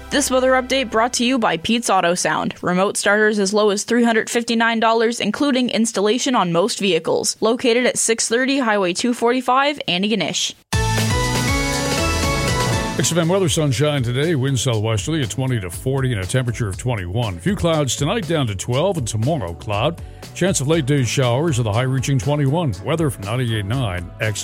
This weather update brought to you by Pete's Auto Sound. Remote starters as low as $359, including installation on most vehicles. Located at 630 Highway 245, Antigonish. XFM weather, sunshine today, wind southwesterly at 20 to 40 and a temperature of 21. A few clouds tonight down to 12, and tomorrow cloud. Chance of late day showers with a high reaching 21. Weather from 98.9 XFM.